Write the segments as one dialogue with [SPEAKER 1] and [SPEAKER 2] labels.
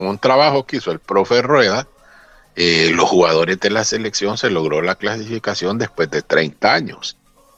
[SPEAKER 1] un trabajo que hizo el profe Rueda, los jugadores de la selección se logró la clasificación después de 30 años.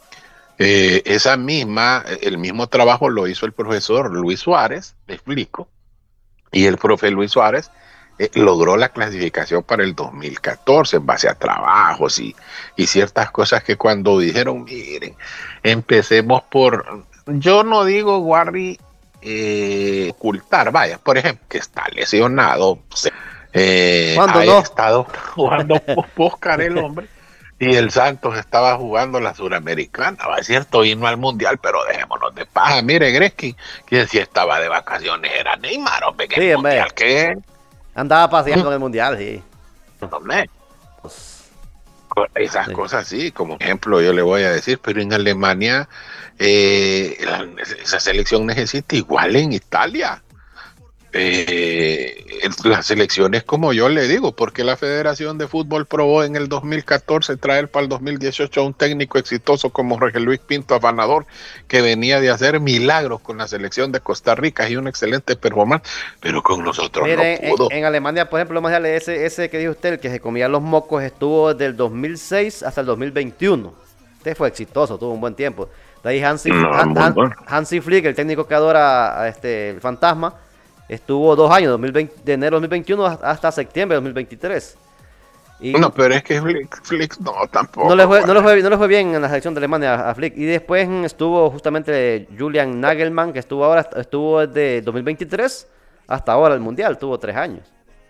[SPEAKER 1] El mismo trabajo lo hizo el profesor Luis Suárez, le explico, y el profe Luis Suárez logró la clasificación para el 2014 en base a trabajos y ciertas cosas que cuando dijeron, miren, empecemos por, yo no digo, Warry, ocultar, vaya, por ejemplo, que está lesionado,
[SPEAKER 2] ¿Cuándo
[SPEAKER 1] ha
[SPEAKER 2] no?
[SPEAKER 1] estado jugando Póscar el hombre, y el Santos estaba jugando la Suramericana, va, es cierto, vino al Mundial, pero dejémonos de paja. Mire, Gretzky, quien sí estaba de vacaciones era Neymar, hombre, que el
[SPEAKER 2] Sí, hombre.
[SPEAKER 1] Mundial, que
[SPEAKER 2] Andaba paseando en el mundial, sí.
[SPEAKER 1] hombre,
[SPEAKER 2] Pues,
[SPEAKER 1] esas
[SPEAKER 2] sí.
[SPEAKER 1] cosas sí, como ejemplo yo le voy a decir, pero en Alemania esa selección necesita igual en Italia. Las selecciones, como yo le digo, porque la Federación de Fútbol probó en el 2014 traer para el 2018 a un técnico exitoso como Jorge Luis Pinto Afanador, que venía de hacer milagros con la selección de Costa Rica y un excelente performance, pero con nosotros no
[SPEAKER 2] Miren,
[SPEAKER 1] pudo.
[SPEAKER 2] en Alemania, por ejemplo, más allá, ese que dijo usted, el que se comía los mocos, estuvo desde el 2006 hasta el 2021. Este fue exitoso, tuvo un buen tiempo. De ahí
[SPEAKER 1] No, muy bueno.
[SPEAKER 2] Hansi Flick, el técnico que adora el fantasma, estuvo 2 años, 2020, de enero de 2021 hasta septiembre de 2023. Y
[SPEAKER 1] No, pero es que Flick no,
[SPEAKER 2] no le
[SPEAKER 1] tampoco,
[SPEAKER 2] fue, no
[SPEAKER 1] güey.
[SPEAKER 2] le fue, no le fue bien en la selección de Alemania a Flick. Y después estuvo justamente Julian Nagelmann, que estuvo desde 2023 hasta ahora el Mundial, tuvo 3 años.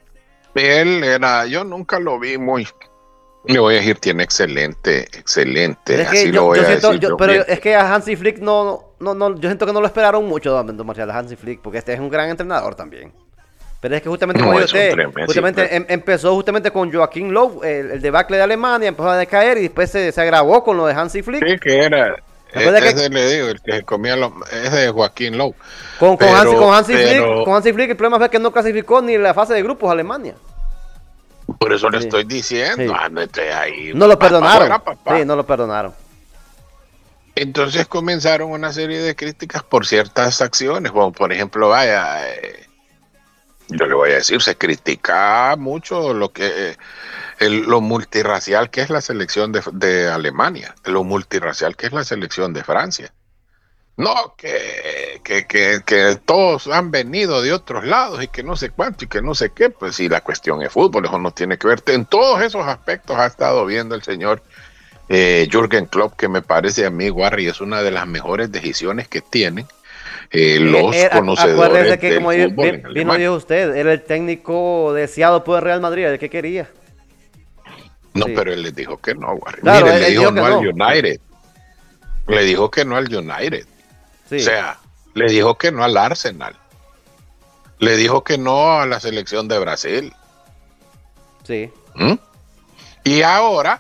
[SPEAKER 1] Yo nunca lo vi muy, le voy a decir, tiene excelente,
[SPEAKER 2] Pero es que
[SPEAKER 1] así lo voy
[SPEAKER 2] yo
[SPEAKER 1] a
[SPEAKER 2] siento,
[SPEAKER 1] decir yo
[SPEAKER 2] pero
[SPEAKER 1] bien.
[SPEAKER 2] es que a Hansi Flick yo siento que no lo esperaron mucho, don Marcial, a Hansi Flick, porque este es un gran entrenador también. Pero es que justamente como
[SPEAKER 1] No,
[SPEAKER 2] dijo
[SPEAKER 1] es un
[SPEAKER 2] usted,
[SPEAKER 1] tremendo,
[SPEAKER 2] justamente empezó justamente con Joachim Löw, el debacle de Alemania, empezó a decaer y después se agravó con lo de Hansi Flick.
[SPEAKER 1] sí, que era,
[SPEAKER 2] Recuerda que
[SPEAKER 1] ese le digo, el que se comía ese de Joaquín Lowe.
[SPEAKER 2] con
[SPEAKER 1] Pero,
[SPEAKER 2] Hansi Flick el problema fue que no clasificó ni la fase de grupos a Alemania.
[SPEAKER 1] por eso le
[SPEAKER 2] Sí,
[SPEAKER 1] estoy diciendo,
[SPEAKER 2] sí.
[SPEAKER 1] ándate ahí,
[SPEAKER 2] No lo
[SPEAKER 1] vas para
[SPEAKER 2] perdonaron.
[SPEAKER 1] afuera,
[SPEAKER 2] Sí,
[SPEAKER 1] papá.
[SPEAKER 2] no lo perdonaron.
[SPEAKER 1] Entonces comenzaron una serie de críticas por ciertas acciones, como por ejemplo, vaya, yo le voy a decir, se critica mucho lo multirracial que es la selección de Alemania, lo multirracial que es la selección de Francia. No, que todos han venido de otros lados y que no sé cuánto y que no sé qué, pues si la cuestión es fútbol, eso no tiene que ver. En todos esos aspectos ha estado viendo el señor Jürgen Klopp, que me parece a mí, Warry, es una de las mejores decisiones que tienen los
[SPEAKER 2] Acuérdese
[SPEAKER 1] conocedores
[SPEAKER 2] que
[SPEAKER 1] del
[SPEAKER 2] como
[SPEAKER 1] fútbol en
[SPEAKER 2] vino
[SPEAKER 1] Alemania.
[SPEAKER 2] dijo usted, era el técnico deseado por el Real Madrid, el que quería.
[SPEAKER 1] No,
[SPEAKER 2] Sí.
[SPEAKER 1] pero él les dijo que no, Warry.
[SPEAKER 2] Claro,
[SPEAKER 1] Mire,
[SPEAKER 2] él,
[SPEAKER 1] le
[SPEAKER 2] él
[SPEAKER 1] dijo
[SPEAKER 2] dijo que
[SPEAKER 1] no al
[SPEAKER 2] no. Sí,
[SPEAKER 1] United, le dijo que no al United, o
[SPEAKER 2] sí,
[SPEAKER 1] sea, le dijo que no al Arsenal, le dijo que no a la selección de Brasil.
[SPEAKER 2] sí.
[SPEAKER 1] ¿Mm? Y ahora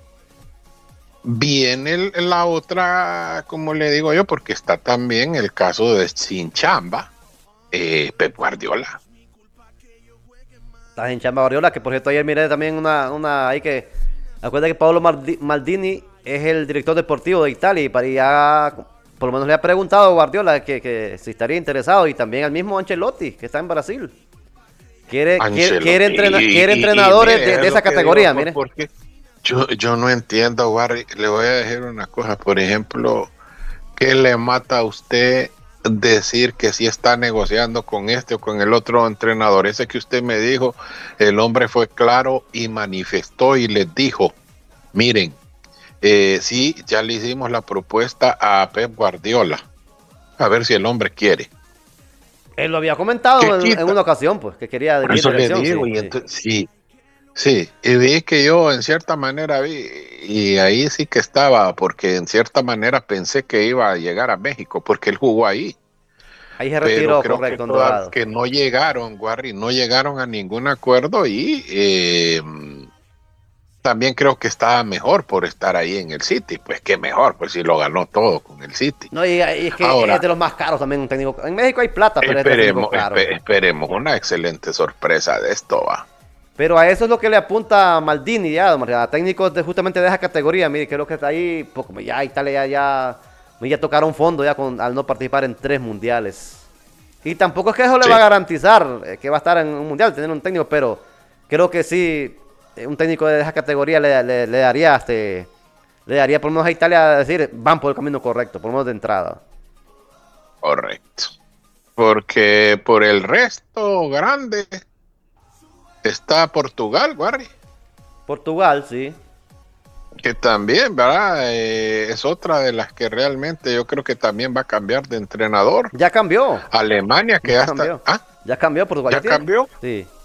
[SPEAKER 1] viene la otra, como le digo yo, porque está también el caso de Sin Chamba, Pep Guardiola.
[SPEAKER 2] Estás en Chamba Barriola, que por cierto ayer miré también una ahí que... Acuérdate que Paolo Maldini es el director deportivo de Italia y para ya, por lo menos le ha preguntado a Guardiola que si estaría interesado y también al mismo Ancelotti, que está en Brasil.
[SPEAKER 1] Ancelotti.
[SPEAKER 2] Quiere
[SPEAKER 1] Y
[SPEAKER 2] entrenadores
[SPEAKER 1] mire, es
[SPEAKER 2] de
[SPEAKER 1] lo
[SPEAKER 2] esa
[SPEAKER 1] que digo,
[SPEAKER 2] categoría, mire.
[SPEAKER 1] porque yo no entiendo, Barry. Le voy a decir una cosa, por ejemplo, ¿qué le mata a usted decir que sí está negociando con este o con el otro entrenador? Ese que usted me dijo, el hombre fue claro y manifestó y les dijo, miren, sí, ya le hicimos la propuesta a Pep Guardiola, a ver si el hombre quiere.
[SPEAKER 2] Él lo había
[SPEAKER 1] ¿Qué
[SPEAKER 2] comentado en
[SPEAKER 1] quita?
[SPEAKER 2] una ocasión, pues, que quería
[SPEAKER 1] Por
[SPEAKER 2] dirigir
[SPEAKER 1] eso le
[SPEAKER 2] selección,
[SPEAKER 1] digo,
[SPEAKER 2] sí,
[SPEAKER 1] y
[SPEAKER 2] sí.
[SPEAKER 1] entonces, sí, sí, y vi que yo en cierta manera vi, y ahí sí que estaba, porque en cierta manera pensé que iba a llegar a México, porque él jugó ahí,
[SPEAKER 2] Ahí se
[SPEAKER 1] pero
[SPEAKER 2] retiró,
[SPEAKER 1] creo que
[SPEAKER 2] correcto, en Dorados.
[SPEAKER 1] que no llegaron, Warry, no llegaron a ningún acuerdo y también creo que estaba mejor por estar ahí en el City, pues qué mejor, pues si lo ganó todo con el City.
[SPEAKER 2] No, y es que es
[SPEAKER 1] Ahora,
[SPEAKER 2] de los más caros también un técnico. En México hay plata, pero es de técnico caro.
[SPEAKER 1] esperemos una excelente sorpresa de esto, va.
[SPEAKER 2] Pero a eso es lo que le apunta Maldini ya, a técnicos justamente de esa categoría. Mire, creo que está ahí, pues como ya Italia ya tocaron fondo ya al no participar en 3 mundiales. Y tampoco es que eso le
[SPEAKER 1] Sí,
[SPEAKER 2] va a garantizar que va a estar en un mundial, tener un técnico, pero creo que sí, un técnico de esa categoría le daría le daría por lo menos a Italia a decir, van por el camino correcto, por lo menos de entrada.
[SPEAKER 1] correcto. Porque por el resto grande está Portugal, Barry,
[SPEAKER 2] Portugal, sí.
[SPEAKER 1] que también, ¿verdad? Es otra de las que realmente yo creo que también va a cambiar de entrenador.
[SPEAKER 2] Ya cambió.
[SPEAKER 1] Alemania, que
[SPEAKER 2] Ya
[SPEAKER 1] hasta...
[SPEAKER 2] cambió.
[SPEAKER 1] Ah,
[SPEAKER 2] Ya cambió, Portugal ya
[SPEAKER 1] ya
[SPEAKER 2] tiene.
[SPEAKER 1] cambió.
[SPEAKER 2] Sí.